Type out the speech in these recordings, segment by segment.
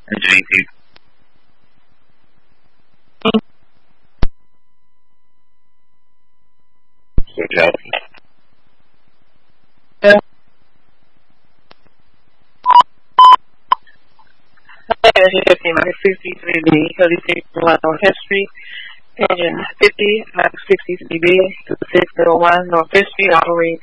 Engine 18. Good job. Engine 50, minus 63B, 3601 North Fifth Street. Engine 50, minus 63B, 2601 North Fifth Street, operate.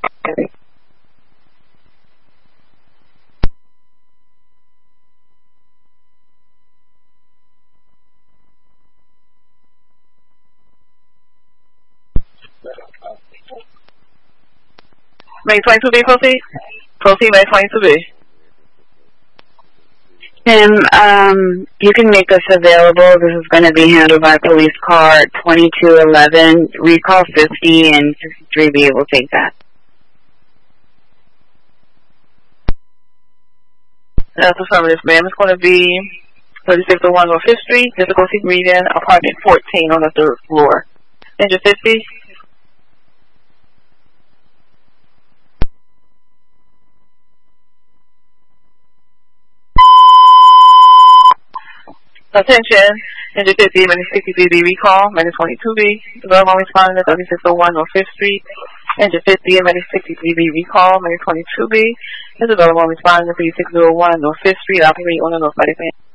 May 22B, proceed. Proceed, May 22B. Tim, you can make us available. This is going to be handled by police car 2211. Recall 50 and 63B will take that. That's affirmative, ma'am. It's going to be 3601 North Fifth Street, difficulty reading, apartment 14 on the 3rd floor. Engine 50. Attention, Engine 50, minus 63B recall, minus 22B. Available responding to 3601 North Fifth Street. Engine 50, minus 63B recall, minus 22B. Is available responding to 3601 North Fifth Street, operate on the North Side.